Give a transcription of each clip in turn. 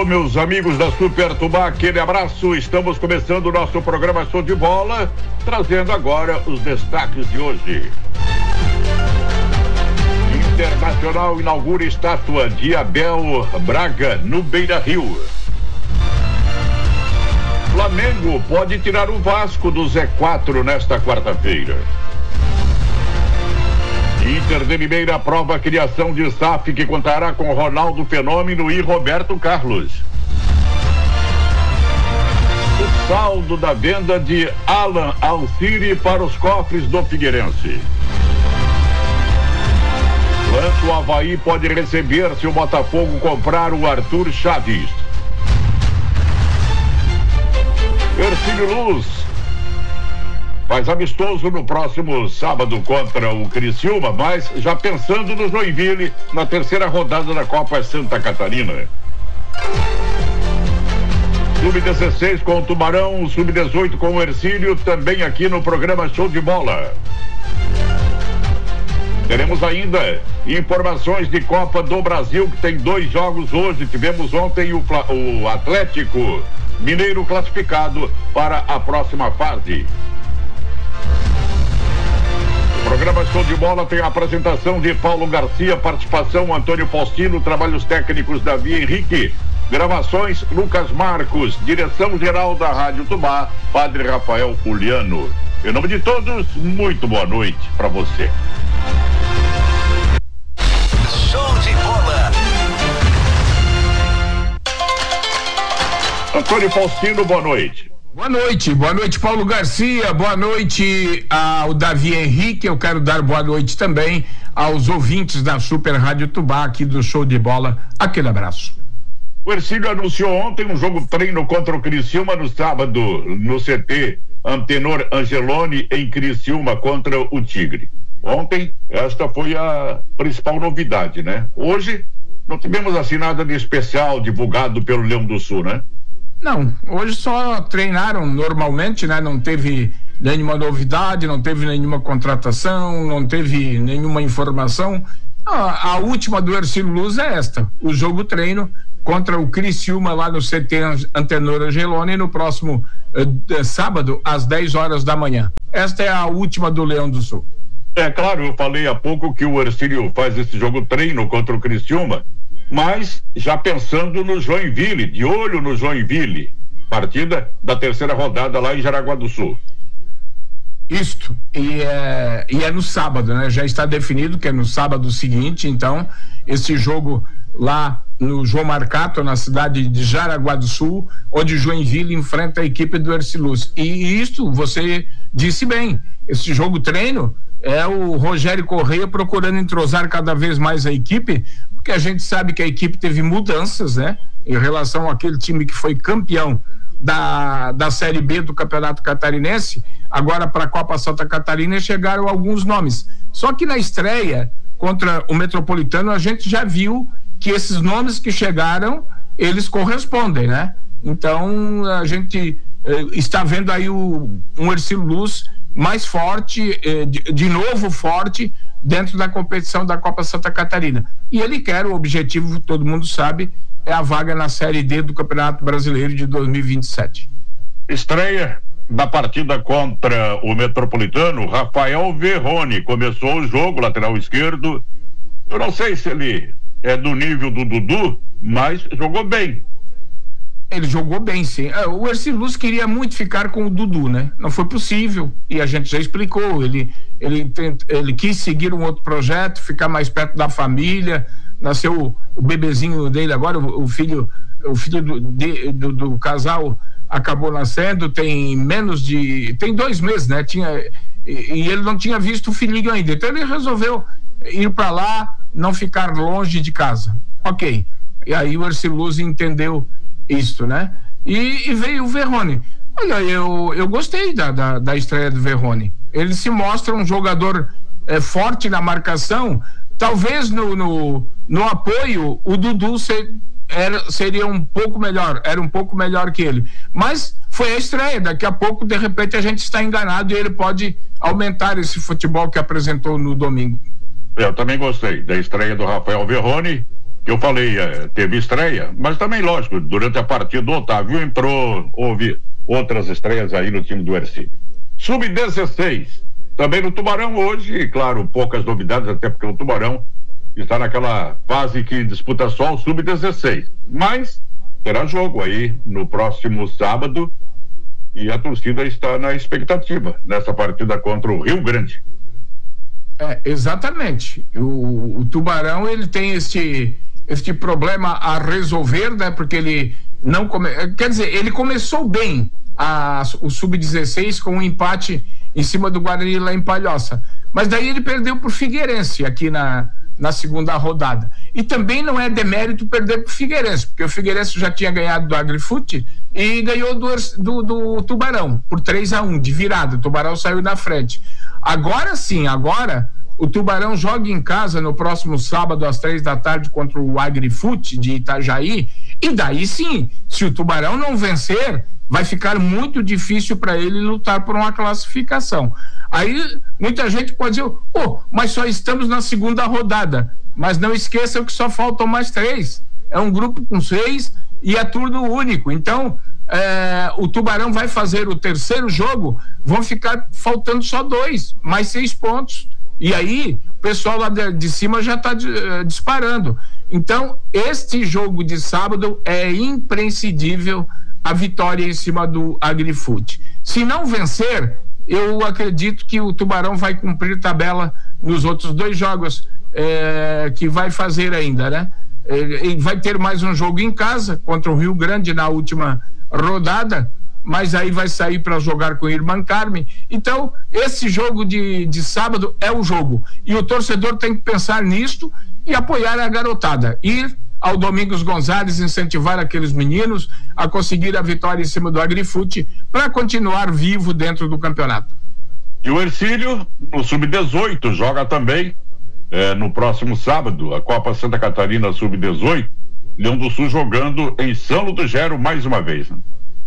Alô, meus amigos da Super Tubá, aquele abraço. Estamos começando o nosso programa Show de Bola, trazendo agora os destaques de hoje. Internacional inaugura estátua de Abel Braga no Beira-Rio. Flamengo pode tirar o Vasco do Z4 nesta quarta-feira. Inter de Limeira aprova a criação de SAF que contará com Ronaldo Fenômeno e Roberto Carlos. O saldo da venda de Alan Alciri para os cofres do Figueirense. Quanto o Avaí pode receber se o Botafogo comprar o Arthur Chaves. Ercílio Luz faz amistoso no próximo sábado contra o Criciúma, mas já pensando no Joinville na terceira rodada da Copa Santa Catarina. Sub-16 com o Tubarão, Sub-18 com o Ercílio, também aqui no programa Show de Bola. Teremos ainda informações de Copa do Brasil, que tem 2 jogos hoje. Tivemos ontem o Atlético Mineiro classificado para a próxima fase. O programa Show de Bola tem a apresentação de Paulo Garcia, participação Antônio Faustino, trabalhos técnicos Davi Henrique, gravações Lucas Marcos, direção geral da Rádio Tubá, Padre Rafael Juliano. Em nome de todos, muito boa noite para você. Show de Bola. Antônio Faustino, boa noite. Boa noite Paulo Garcia, boa noite ao Davi Henrique. Eu quero dar boa noite também aos ouvintes da Super Rádio Tubá aqui do Show de Bola. Aquele abraço. O Ercílio anunciou ontem um jogo treino contra o Criciúma no sábado no CT Antenor Angeloni em Criciúma contra o Tigre. Ontem esta foi a principal novidade, né? Hoje não tivemos assim nada de especial divulgado pelo Leão do Sul, né? Não, hoje só treinaram normalmente, né? Não teve nenhuma novidade, não teve nenhuma contratação, não teve nenhuma informação. A última do Ercílio Luz é esta, o jogo treino contra o Criciúma lá no CT Antenor Angeloni no próximo sábado às 10 horas da manhã. Esta é a última do Leão do Sul. É claro, eu falei há pouco que o Ercílio faz esse jogo treino contra o Criciúma, mas já pensando no Joinville, de olho no Joinville, partida da terceira rodada lá em Jaraguá do Sul. Isto, e é no sábado, né? Já está definido que é no sábado seguinte, então esse jogo lá no João Marcato, na cidade de Jaraguá do Sul, onde Joinville enfrenta a equipe do Ercílio Luz. E isto, você disse bem, esse jogo treino é o Rogério Correia procurando entrosar cada vez mais a equipe, porque a gente sabe que a equipe teve mudanças, né? Em relação àquele time que foi campeão da Série B do Campeonato Catarinense, agora para a Copa Santa Catarina chegaram alguns nomes. Só que na estreia contra o Metropolitano a gente já viu que esses nomes que chegaram, eles correspondem, né? Então a gente está vendo aí um Ercílio Luz mais forte, de novo forte dentro da competição da Copa Santa Catarina. E ele quer, o objetivo, todo mundo sabe, é a vaga na Série D do Campeonato Brasileiro de 2027. Estreia da partida contra o Metropolitano, Rafael Verrone começou o jogo, lateral esquerdo. Eu não sei se ele é do nível do Dudu, mas jogou bem. Ele jogou bem, sim. O Ercílio Luz queria muito ficar com o Dudu, né? Não foi possível, e a gente já explicou. Ele quis seguir um outro projeto, ficar mais perto da família. Nasceu o bebezinho dele agora, o filho do casal acabou nascendo, tem 2 meses, né? E ele não tinha visto o filhinho ainda, então ele resolveu ir para lá, não ficar longe de casa. Ok. E aí o Ercílio Luz entendeu isto, né? E veio o Verrone. Olha, eu gostei da estreia do Verrone. Ele se mostra um jogador forte na marcação. Talvez no apoio o Dudu seria um pouco melhor, era um pouco melhor que ele, mas foi a estreia. Daqui a pouco, de repente, a gente está enganado e ele pode aumentar esse futebol que apresentou no domingo. Eu também gostei da estreia do Rafael Verrone. que eu falei, teve estreia, mas também, lógico, durante a partida do Otávio entrou, houve outras estreias aí no time do Ercílio. Sub-16, também no Tubarão hoje, claro, poucas novidades, até porque o Tubarão está naquela fase que disputa só o Sub-16, mas terá jogo aí no próximo sábado e a torcida está na expectativa nessa partida contra o Rio Grande. Exatamente. O Tubarão, ele tem este problema a resolver, né? Porque ele não quer dizer, ele começou bem o Sub-16 com um empate em cima do Guarani lá em Palhoça, mas daí ele perdeu pro Figueirense aqui na segunda rodada, e também não é demérito perder pro Figueirense, porque o Figueirense já tinha ganhado do Agrifute e ganhou do Tubarão por 3-1 de virada. O Tubarão saiu na frente. Agora sim, o Tubarão joga em casa no próximo sábado às 3 da tarde contra o Agrifute de Itajaí, e daí sim, se o Tubarão não vencer, vai ficar muito difícil para ele lutar por uma classificação. Aí muita gente pode dizer, mas só estamos na segunda rodada, mas não esqueçam que só faltam mais 3, é um grupo com 6 e é turno único. Então o Tubarão vai fazer o terceiro jogo, vão ficar faltando só 2, mais 6 pontos, e aí o pessoal lá de cima já está disparando. Então este jogo de sábado é imprescindível, a vitória em cima do Agrifute. Se não vencer, eu acredito que o Tubarão vai cumprir tabela nos outros 2 jogos que vai fazer ainda, né? E vai ter mais um jogo em casa contra o Rio Grande na última rodada, mas aí vai sair para jogar com o Irmã Carmen. Então esse jogo de sábado é o jogo, e o torcedor tem que pensar nisto e apoiar a garotada, ir ao Domingos Gonzalez, incentivar aqueles meninos a conseguir a vitória em cima do Agrifute para continuar vivo dentro do campeonato. E o Ercílio, no Sub-18, joga também no próximo sábado, a Copa Santa Catarina Sub-18, Leão do Sul jogando em São Ludgero mais uma vez, né?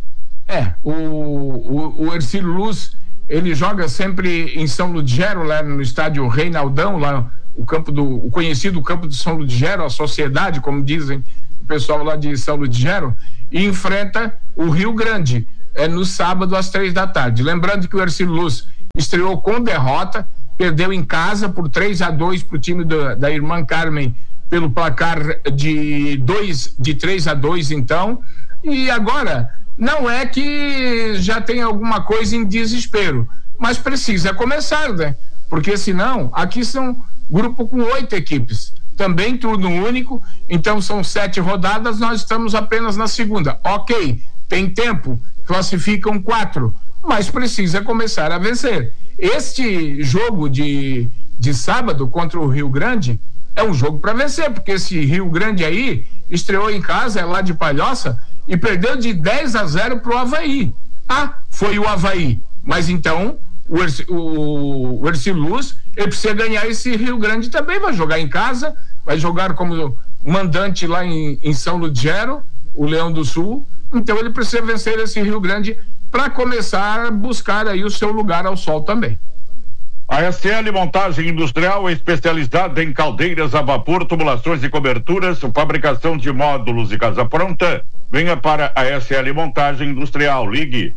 O Ercílio Luz, ele joga sempre em São Ludgero, lá no estádio Reinaldão, lá o conhecido campo de São Ludgero, a sociedade, como dizem o pessoal lá de São Ludgero, e enfrenta o Rio Grande no sábado às 3 da tarde. Lembrando que o Ercílio Luz estreou com derrota, perdeu em casa por 3-2 para o time da Irmã Carmen, pelo placar de 3-2, então, e agora não é que já tem alguma coisa em desespero, mas precisa começar, né? Porque senão, aqui são grupo com 8 equipes, também turno único, então são 7 rodadas, nós estamos apenas na segunda. Ok, tem tempo, classificam 4, mas precisa começar a vencer. Este jogo de sábado contra o Rio Grande é um jogo para vencer, porque esse Rio Grande aí estreou em casa, é lá de Palhoça, e perdeu de 10-0 pro Avaí. Foi o Avaí, mas então o Ercílio Luz, ele precisa ganhar esse Rio Grande também, vai jogar em casa, vai jogar como mandante lá em São Ludgero, o Leão do Sul, então ele precisa vencer esse Rio Grande para começar a buscar aí o seu lugar ao sol também. A SL Montagem Industrial é especializada em caldeiras a vapor, tubulações e coberturas, fabricação de módulos e casa pronta. Venha para a SL Montagem Industrial. Ligue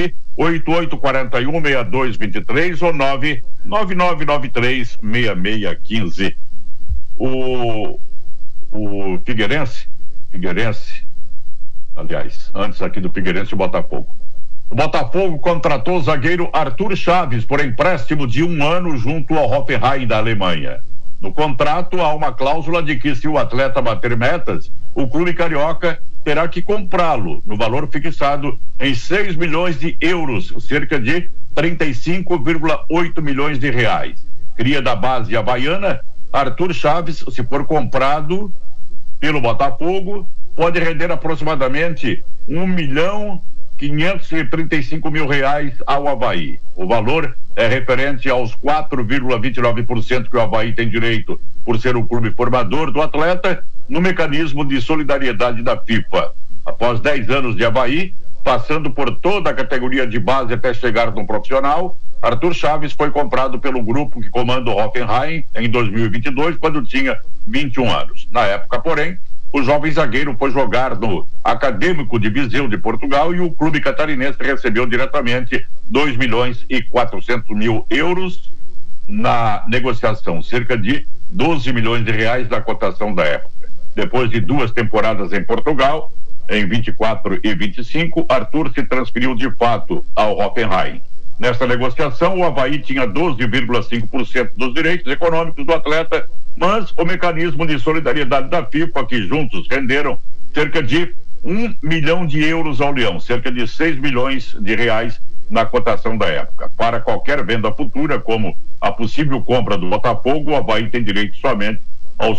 988416223 ou 999936615. O Figueirense, aliás, antes aqui do Figueirense, o Botafogo. O Botafogo contratou o zagueiro Arthur Chaves por empréstimo de 1 ano junto ao Hoffenheim da Alemanha. No contrato há uma cláusula de que, se o atleta bater metas, o clube carioca terá que comprá-lo no valor fixado em 6 milhões de euros, cerca de 35,8 milhões de reais. Cria da base havaiana, Arthur Chaves, se for comprado pelo Botafogo, pode render aproximadamente R$1.535.000 ao Avaí. O valor é referente aos 4,29% que o Avaí tem direito por ser o clube formador do atleta no mecanismo de solidariedade da FIFA. Após 10 anos de Avaí, passando por toda a categoria de base até chegar no profissional, Arthur Chaves foi comprado pelo grupo que comanda o Hoffenheim em 2022, quando tinha 21 anos. Na época, porém, o jovem zagueiro foi jogar no Acadêmico de Viseu de Portugal e o clube catarinense recebeu diretamente 2.400.000 euros na negociação, cerca de 12 milhões de reais da cotação da época. Depois de 2 temporadas em Portugal, em 24 e 25, Arthur se transferiu de fato ao Hoffenheim. Nessa negociação, o Avaí tinha 12,5% dos direitos econômicos do atleta, mas o mecanismo de solidariedade da FIFA, que juntos renderam cerca de 1 milhão de euros ao Leão, cerca de 6 milhões de reais na cotação da época. Para qualquer venda futura, como a possível compra do Botafogo, o Avaí tem direito somente aos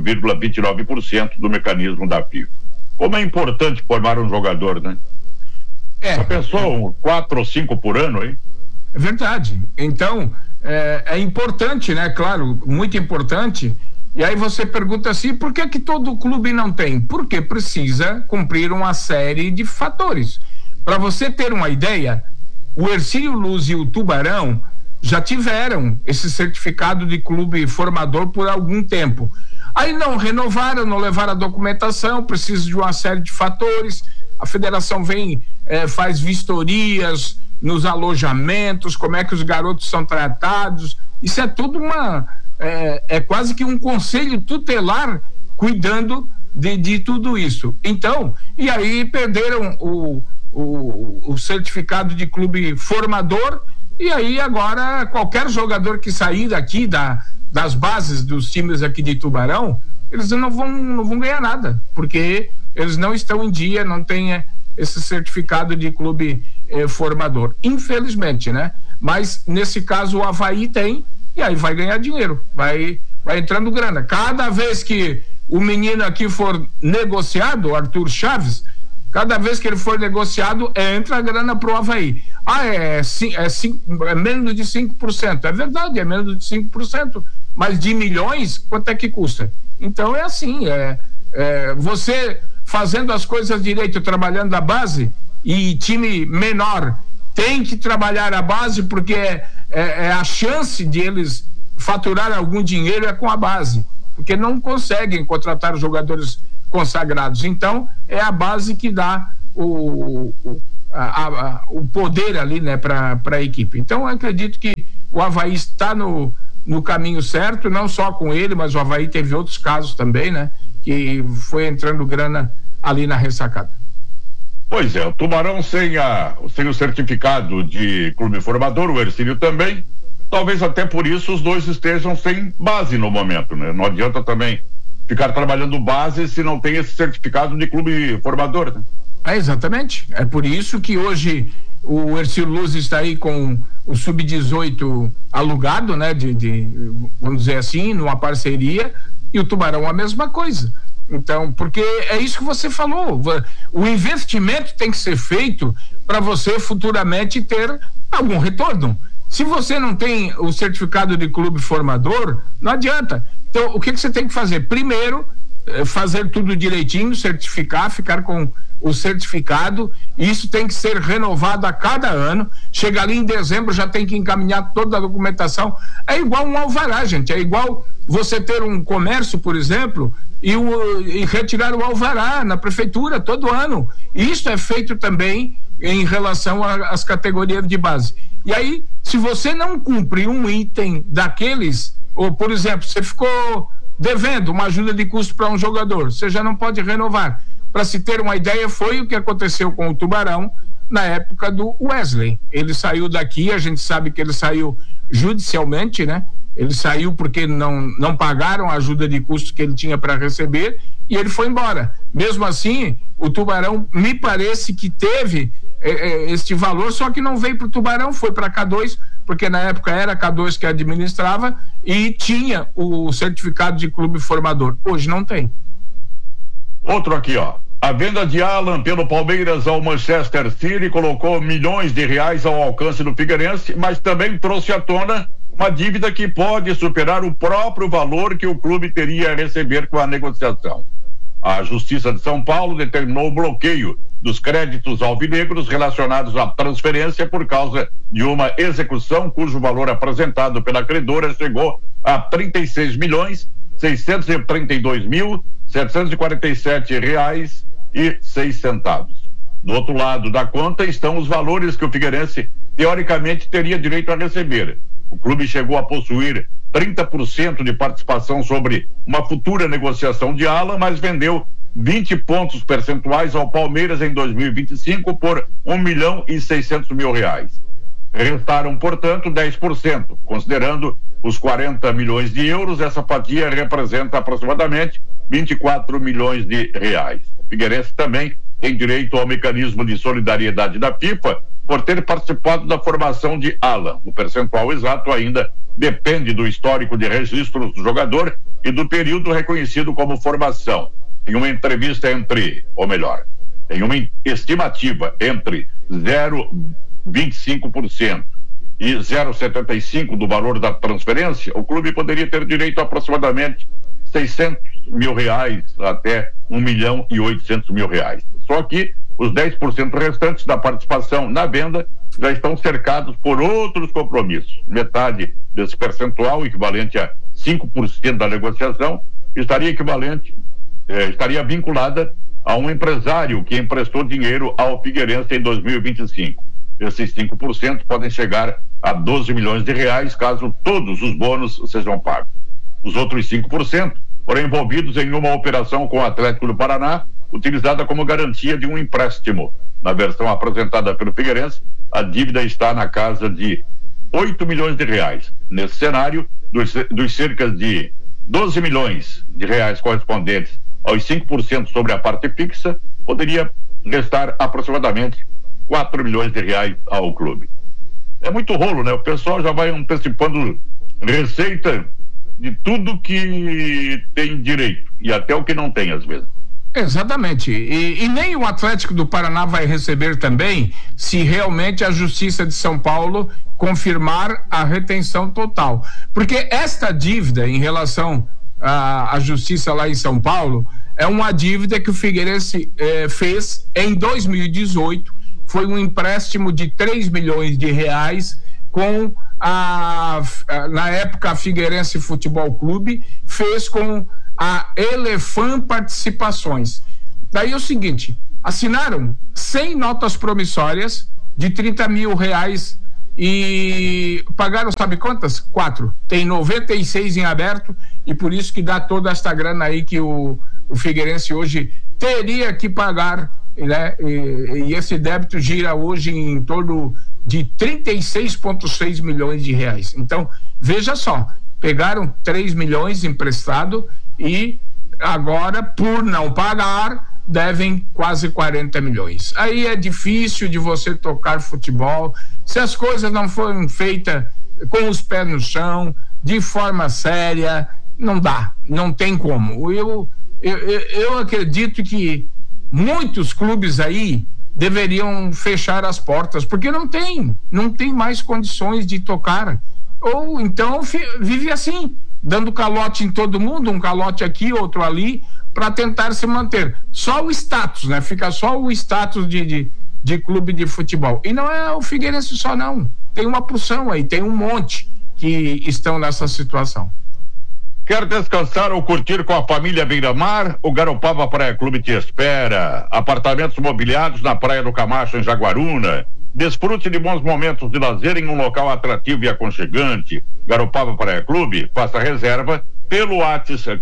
4,29% do mecanismo da FIFA. Como é importante formar um jogador, né? Já pensou 4 ou 5 por ano, hein? É verdade. Então, é importante, né? Claro, muito importante. E aí você pergunta assim, por que todo clube não tem? Porque precisa cumprir uma série de fatores. Para você ter uma ideia, o Hercílio Luz e o Tubarão já tiveram esse certificado de clube formador por algum tempo. Aí não renovaram, não levaram a documentação, precisa de uma série de fatores. A federação vem, faz vistorias nos alojamentos, como é que os garotos são tratados. Isso é tudo é quase que um conselho tutelar cuidando de tudo isso. Então, e aí perderam o certificado de clube formador, e aí agora qualquer jogador que sair daqui das bases dos times aqui de Tubarão, eles não vão ganhar nada, porque eles não estão em dia, não têm esse certificado de clube formador, infelizmente, né? Mas nesse caso o Avaí tem, e aí vai ganhar dinheiro, vai entrando grana. Cada vez que o menino aqui for negociado, o Arthur Chaves, cada vez que ele for negociado, entra a grana pro Avaí. É menos de 5%. É verdade, é menos de 5%. Mas de milhões, quanto é que custa? Então é assim, você fazendo as coisas direito, trabalhando a base, e time menor tem que trabalhar a base, porque a chance de eles faturar algum dinheiro é com a base, porque não conseguem contratar jogadores consagrados. Então é a base que dá o poder ali, né, para a equipe. Então eu acredito que o Avaí está no caminho certo, não só com ele, mas o Avaí teve outros casos também, né, que foi entrando grana ali na ressacada. Pois é, o Tubarão sem o certificado de clube formador, o Hercílio também, talvez até por isso os dois estejam sem base no momento, né? Não adianta também ficar trabalhando base se não tem esse certificado de clube formador, né? Exatamente, é por isso que hoje o Hercílio Luz está aí com o Sub-18 alugado, né, vamos dizer assim, numa parceria, e o Tubarão a mesma coisa. Então, porque é isso que você falou, o investimento tem que ser feito para você futuramente ter algum retorno. Se você não tem o certificado de clube formador, não adianta. Então, o que você tem que fazer? Primeiro, fazer tudo direitinho, certificar, ficar com o certificado. Isso tem que ser renovado a cada ano. Chega ali em dezembro, já tem que encaminhar toda a documentação. É igual um alvará, gente. É igual você ter um comércio, por exemplo, e retirar o alvará na prefeitura todo ano. Isso é feito também em relação às categorias de base. E aí, se você não cumpre um item daqueles, ou por exemplo, você ficou devendo uma ajuda de custo para um jogador, você já não pode renovar. Para se ter uma ideia, foi o que aconteceu com o Tubarão na época do Wesley. Ele saiu daqui, a gente sabe que ele saiu judicialmente, né? Ele saiu porque não pagaram a ajuda de custo que ele tinha para receber, e ele foi embora. Mesmo assim, o Tubarão me parece que teve este valor, só que não veio para o Tubarão, foi para K2, porque na época era K2 que administrava e tinha o certificado de clube formador. Hoje não tem. Outro aqui, ó. A venda de Alan pelo Palmeiras ao Manchester City colocou milhões de reais ao alcance do Figueirense, mas também trouxe à tona uma dívida que pode superar o próprio valor que o clube teria a receber com a negociação. A Justiça de São Paulo determinou o bloqueio dos créditos alvinegros relacionados à transferência por causa de uma execução cujo valor apresentado pela credora chegou a R$ 36.632.747,06. Do outro lado da conta estão os valores que o Figueirense teoricamente teria direito a receber. O clube chegou a possuir 30% de participação sobre uma futura negociação de Alan, mas vendeu 20 pontos percentuais ao Palmeiras em 2025 por R$1.600.000. Restaram, portanto, 10%. Considerando os 40 milhões de euros, essa fatia representa aproximadamente 24 milhões de reais. O Figueirense também tem direito ao mecanismo de solidariedade da FIFA por ter participado da formação de Alan. O percentual exato ainda depende do histórico de registros do jogador e do período reconhecido como formação. Em uma estimativa entre 0,25% e 0,75% do valor da transferência, o clube poderia ter direito a aproximadamente R$600.000 até R$1.800.000. Só que os 10% restantes da participação na venda já estão cercados por outros compromissos. Metade desse percentual, equivalente a 5% da negociação, estaria vinculada a um empresário que emprestou dinheiro ao Figueirense em 2025. Esses 5% podem chegar a 12 milhões de reais caso todos os bônus sejam pagos. Os outros 5% foram envolvidos em uma operação com o Atlético do Paraná, utilizada como garantia de um empréstimo. Na versão apresentada pelo Figueirense, a dívida está na casa de 8 milhões de reais. Nesse cenário, dos cerca de 12 milhões de reais correspondentes aos 5% sobre a parte fixa, poderia restar aproximadamente 4 milhões de reais ao clube. É muito rolo, né? O pessoal já vai antecipando receita de tudo que tem direito e até o que não tem às vezes. Exatamente, e nem o Atlético do Paraná vai receber também se realmente a Justiça de São Paulo confirmar a retenção total, porque esta dívida em relação à Justiça lá em São Paulo é uma dívida que o Figueirense fez em 2018, foi um empréstimo de 3 milhões de reais com na época a Figueirense Futebol Clube fez com a Elefant Participações. Daí é o seguinte, assinaram 100 notas promissórias de 30 mil reais e pagaram, sabe quantas? 4. Tem 96 em aberto e por isso que dá toda esta grana aí que o Figueirense hoje teria que pagar, né? E esse débito gira hoje em torno de 36,6 milhões de reais. Então, veja só, pegaram 3 milhões emprestado e agora, por não pagar, devem quase 40 milhões. Aí é difícil de você tocar futebol, se as coisas não forem feitas com os pés no chão, de forma séria, não dá, não tem como. Eu acredito que muitos clubes aí deveriam fechar as portas, porque não tem mais condições de tocar, ou então vive assim, dando calote em todo mundo, um calote aqui, outro ali, para tentar se manter. Só o status, né? Fica só o status de clube de futebol. E não é o Figueirense só, não. Tem uma porção aí, tem um monte que estão nessa situação. Quer descansar ou curtir com a família Beira-Mar? O Garopaba Praia Clube te espera. Apartamentos mobiliados na Praia do Camacho, em Jaguaruna. Desfrute de bons momentos de lazer em um local atrativo e aconchegante. Garopaba Praia Clube, faça reserva pelo WhatsApp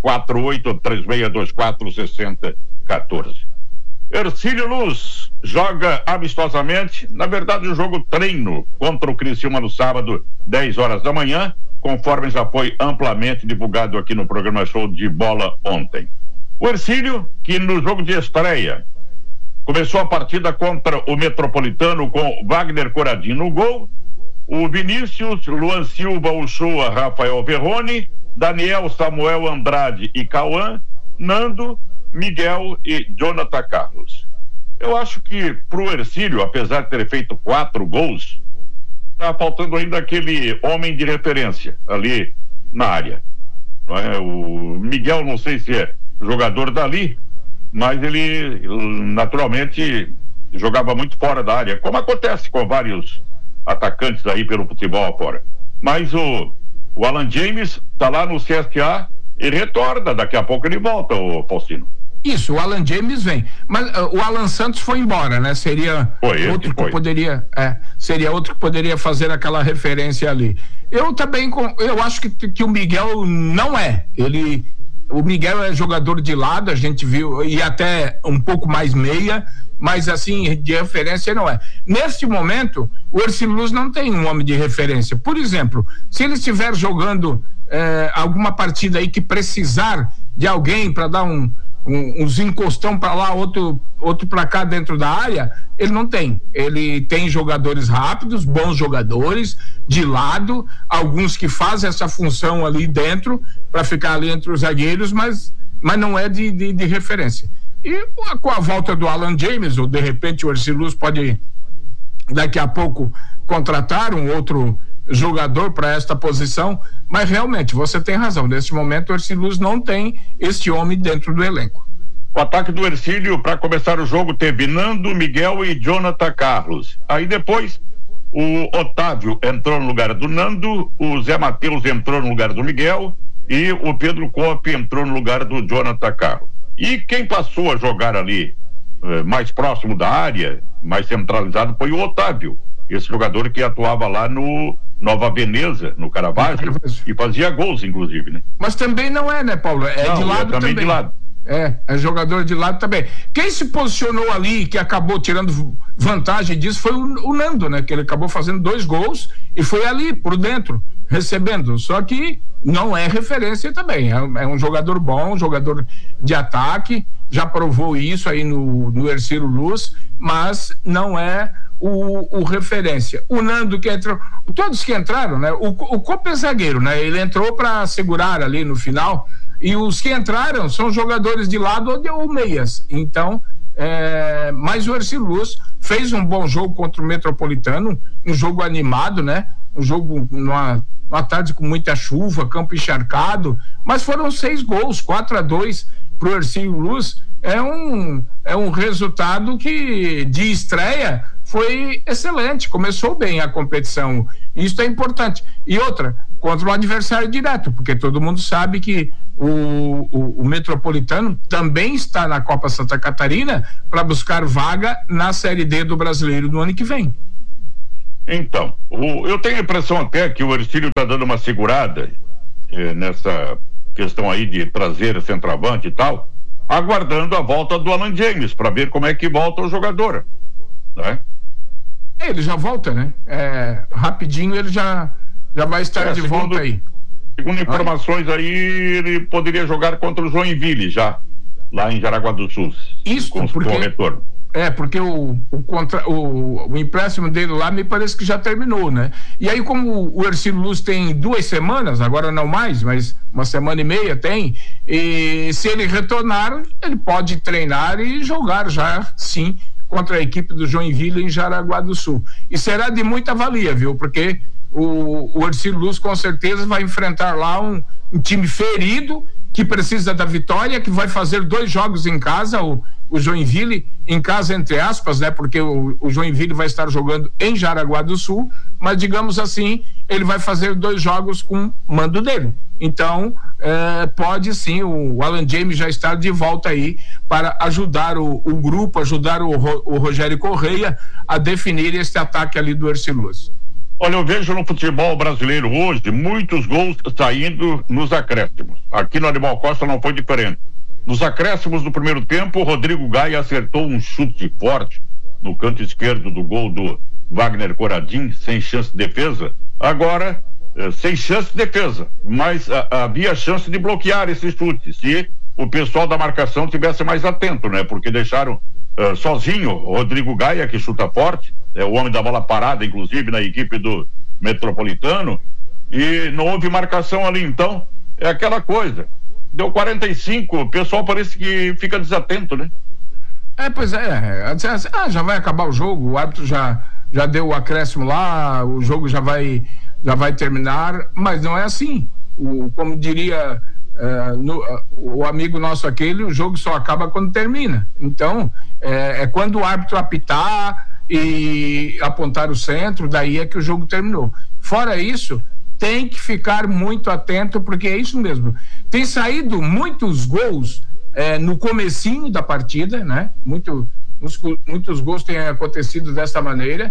4836246014. Hercílio Luz joga amistosamente, na verdade o jogo treino contra o Criciúma no sábado, 10 horas da manhã, conforme já foi amplamente divulgado aqui no programa Show de Bola ontem. O Hercílio, que no jogo de estreia começou a partida contra o Metropolitano com Wagner Coradinho no gol, o Vinícius, Luan Silva, Uchoa, Rafael Verrone, Daniel, Samuel Andrade e Cauã, Nando, Miguel e Jonathan Carlos. Eu acho que pro Hercílio, apesar de ter feito 4 gols, tá faltando ainda aquele homem de referência ali na área. Não é? O Miguel, não sei se é jogador dali, mas ele naturalmente jogava muito fora da área, como acontece com vários atacantes aí pelo futebol afora. Mas o Alan James tá lá no CSA e retorna, daqui a pouco ele volta, o Faustino. Isso, o Alan James vem, mas o Alan Santos foi embora, né? Seria outro que poderia fazer aquela referência ali. Eu também, eu acho que o Miguel não é. O Miguel é jogador de lado, a gente viu, e até um pouco mais meia, mas assim, de referência não é. Neste momento, o Ercílio Luz não tem um homem de referência. Por exemplo, se ele estiver jogando alguma partida aí que precisar de alguém para dar uns encostão para lá, outro para cá dentro da área, ele não tem. Ele tem jogadores rápidos, bons jogadores de lado, alguns que fazem essa função ali dentro para ficar ali entre os zagueiros, mas não é de referência. E com a volta do Alan James, ou de repente o Ercílio Luz pode daqui a pouco contratar um outro jogador para esta posição, mas realmente você tem razão, neste momento o Ercílio Luz não tem este homem dentro do elenco. O ataque do Ercílio, para começar o jogo, teve Nando, Miguel e Jonathan Carlos. Aí depois o Otávio entrou no lugar do Nando, o Zé Matheus entrou no lugar do Miguel e o Pedro Coppe entrou no lugar do Jonathan Carlos. E quem passou a jogar ali mais próximo da área, mais centralizado, foi o Otávio, esse jogador que atuava lá no Nova Veneza, no Caravaggio, e fazia gols, inclusive, né? Mas também não é, né, Paulo? De lado também. De lado. É jogador de lado também. Quem se posicionou ali, que acabou tirando vantagem disso, foi o Nando, né? Que ele acabou fazendo 2 gols e foi ali, por dentro, recebendo. Só que não é referência também. É um jogador bom, um jogador de ataque, já provou isso aí no Ercílio Luz, mas não é o referência. O Nando que entrou, todos que entraram, né? O Coppe é zagueiro, né? Ele entrou para segurar ali no final, e os que entraram são jogadores de lado ou meias. Então, mas o Ercílio Luz fez um bom jogo contra o Metropolitano, um jogo animado, né? Um jogo numa tarde com muita chuva, campo encharcado, mas foram 6 gols, 4-2 pro Ercílio Luz. É um resultado que de estreia foi excelente, começou bem a competição, isso é importante. E outra, contra o adversário direto, porque todo mundo sabe que o Metropolitano também está na Copa Santa Catarina para buscar vaga na Série D do Brasileiro no ano que vem. Então, eu tenho a impressão até que o Ercílio está dando uma segurada nessa questão aí de trazer centroavante e tal, aguardando a volta do Alan James para ver como é que volta o jogador, né? Ele já volta, né? Rapidinho ele já vai estar de volta aí. Segundo informações aí, ele poderia jogar contra o Joinville já, lá em Jaraguá do Sul. Isso, com retorno. Porque o empréstimo dele lá me parece que já terminou, né? E aí, como o Ercílio Luz tem 2 semanas, agora não mais, mas 1 semana e meia tem, e se ele retornar, ele pode treinar e jogar já, sim, contra a equipe do Joinville em Jaraguá do Sul. E será de muita valia, viu? Porque o Ercílio Luz com certeza vai enfrentar lá um time ferido, que precisa da vitória, que vai fazer 2 jogos em casa, o Joinville em casa, entre aspas, né? Porque o Joinville vai estar jogando em Jaraguá do Sul, mas digamos assim, ele vai fazer 2 jogos com mando dele. Então, pode sim o Alan James já estar de volta aí para ajudar o grupo, ajudar o Rogério Correia a definir este ataque ali do Ercílio Luz. Olha, eu vejo no futebol brasileiro hoje muitos gols saindo nos acréscimos. Aqui no Animal Costa não foi diferente. Nos acréscimos do primeiro tempo, o Rodrigo Gaia acertou um chute forte no canto esquerdo do gol do Wagner Coradim, sem chance de defesa. Agora, sem chance de defesa, mas havia chance de bloquear esse chute, se o pessoal da marcação tivesse mais atento, né? Porque deixaram sozinho o Rodrigo Gaia, que chuta forte, é o homem da bola parada, inclusive, na equipe do Metropolitano, e não houve marcação ali. Então, é aquela coisa. Deu 45, o pessoal parece que fica desatento, né? Pois é. Já vai acabar o jogo, o árbitro já deu o acréscimo lá, o jogo já vai terminar, mas não é assim. Como diria o amigo nosso aquele, o jogo só acaba quando termina. Então, é quando o árbitro apitar e apontar o centro, daí é que o jogo terminou. Fora isso, tem que ficar muito atento, porque é isso mesmo. Tem saído muitos gols no comecinho da partida, né? Muitos gols têm acontecido dessa maneira,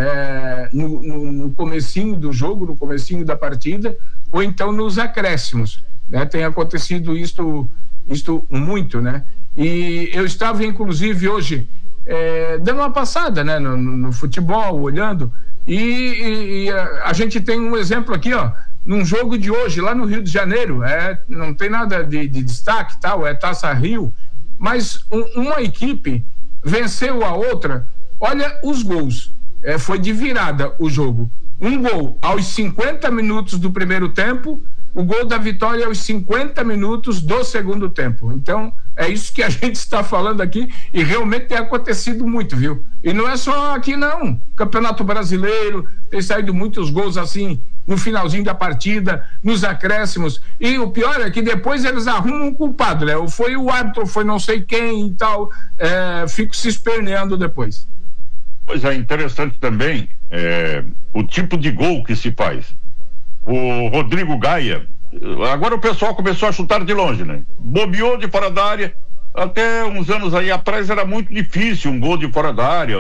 no comecinho do jogo, no comecinho da partida, ou então nos acréscimos, né? Tem acontecido isto muito, né? E eu estava inclusive hoje dando uma passada, né, no futebol, olhando, e a gente tem um exemplo aqui, ó, num jogo de hoje lá no Rio de Janeiro, não tem nada de destaque, tal, é Taça Rio, mas uma equipe venceu a outra. Olha os gols, foi de virada o jogo. Um gol aos 50 minutos do primeiro tempo, o gol da vitória aos 50 minutos do segundo tempo. Então, é isso que a gente está falando aqui, e realmente tem acontecido muito, viu? E não é só aqui, não. Campeonato Brasileiro, tem saído muitos gols assim, no finalzinho da partida, nos acréscimos, e o pior é que depois eles arrumam um culpado, né? Ou foi o árbitro, ou foi não sei quem e tal, fico se esperneando depois. Pois é, interessante também o tipo de gol que se faz. O Rodrigo Gaia, agora o pessoal começou a chutar de longe, né? Bobeou de fora da área. Até uns anos aí atrás era muito difícil um gol de fora da área.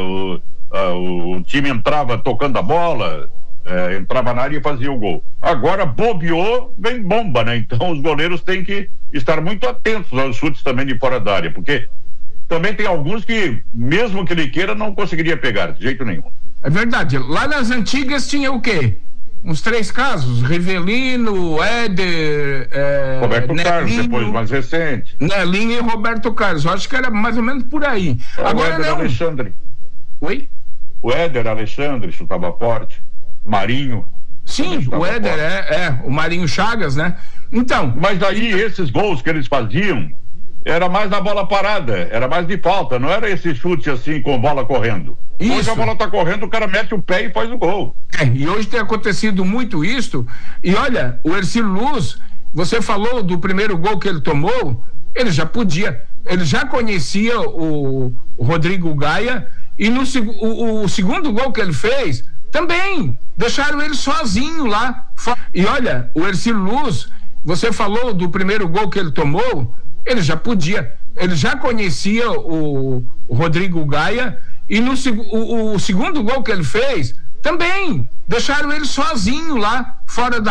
O time entrava tocando a bola, entrava na área e fazia o gol. Agora bobeou, vem bomba, né? Então os goleiros têm que estar muito atentos aos chutes também de fora da área, porque também tem alguns que, mesmo que ele queira, não conseguiria pegar de jeito nenhum. É verdade. Lá nas antigas tinha o quê? Uns 3 casos: Rivelino, Éder, Roberto Carlos, depois mais recente. Nelinho e Roberto Carlos. Eu acho que era mais ou menos por aí. Agora o Éder não. Alexandre. Oi? O Éder Alexandre chutava forte. Marinho. Sim, o Éder o Marinho Chagas, né? Então. Mas aí esses gols que eles faziam era mais na bola parada, era mais de falta, não era esse chute assim com bola correndo. Isso. Hoje a bola tá correndo, o cara mete o pé e faz o gol. E hoje tem acontecido muito isso. E olha, o Ercílio Luz, você falou do primeiro gol que ele tomou, ele já conhecia o Rodrigo Gaia, e o segundo gol que ele fez, também deixaram ele sozinho lá. E olha, o Ercílio Luz, você falou do primeiro gol que ele tomou, ele já conhecia o Rodrigo Gaia, e o segundo gol que ele fez, também deixaram ele sozinho lá fora da